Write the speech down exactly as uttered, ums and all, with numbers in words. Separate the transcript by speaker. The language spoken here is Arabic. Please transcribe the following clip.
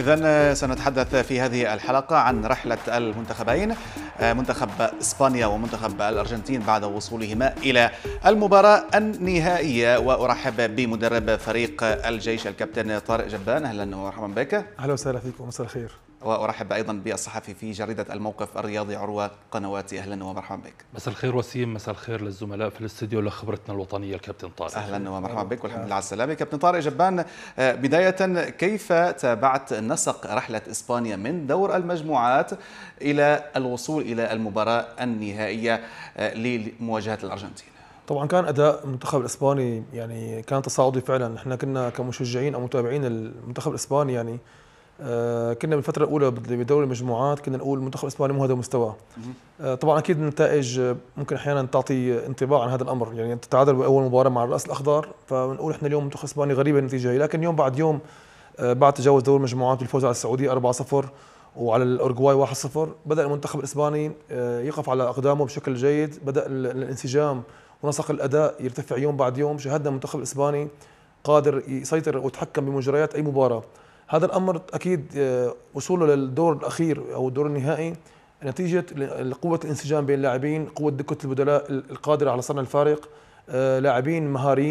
Speaker 1: إذن سنتحدث في هذه الحلقة عن رحلة المنتخبين، منتخب إسبانيا ومنتخب الأرجنتين بعد وصولهما إلى المباراة النهائية. وأرحب بمدرب فريق الجيش الكابتن طارق جبان. أهلا ومرحبا بك.
Speaker 2: أهلا وسهلا فيكم، مساء الخير.
Speaker 1: وأرحب أيضا بالصحفي في جريدة الموقف الرياضي عروة قنواتي. أهلا ومرحبا بك.
Speaker 3: مساء الخير وسيم، مساء الخير للزملاء في الاستديو لخبرتنا الوطنية الكابتن طارق.
Speaker 1: أهلا ومرحبا بك والحمد لله على السلامة. كابتن طارق جبان، بداية كيف تابعت نسق رحلة إسبانيا من دور المجموعات إلى الوصول إلى المباراة النهائية لمواجهة الأرجنتين؟
Speaker 2: طبعا كان اداء المنتخب الاسباني يعني كان تصاعدي فعلا. احنا كنا كمشجعين او متابعين المنتخب الاسباني يعني آه كنا بالفتره الاولى بدوري المجموعات كنا نقول المنتخب الاسباني مو هذا مستواه. آه طبعا اكيد النتائج ممكن احيانا تعطي انطباع عن هذا الامر، يعني تتعادل باول مباراه مع الراس الاخضر فبنقول احنا اليوم منتخب اسباني غريبه النتيجه هي، لكن يوم بعد يوم آه بعد تجاوز دور المجموعات بالفوز على السعوديه أربعة صفر وعلى الاورجواي واحد صفر بدا المنتخب الاسباني آه يقف على اقدامه بشكل جيد، بدا الانسجام ونسق الاداء يرتفع يوم بعد يوم. شاهدنا المنتخب الاسباني قادر يسيطر ويتحكم بمجريات اي مباراه. هذا الامر اكيد وصوله للدور الاخير او الدور النهائي نتيجه قوه الانسجام بين اللاعبين، قوه دكه البدلاء القادره على صنع الفارق، لاعبين مهاريين